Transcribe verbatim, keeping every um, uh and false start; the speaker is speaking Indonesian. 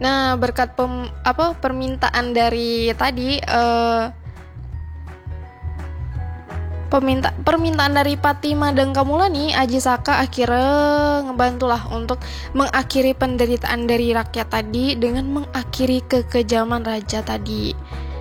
Nah, berkat pem, apa permintaan dari tadi eh, peminta permintaan dari Patima dan Kamulani, Aji Saka akhirnya ngebantulah untuk mengakhiri penderitaan dari rakyat tadi dengan mengakhiri kekejaman raja tadi.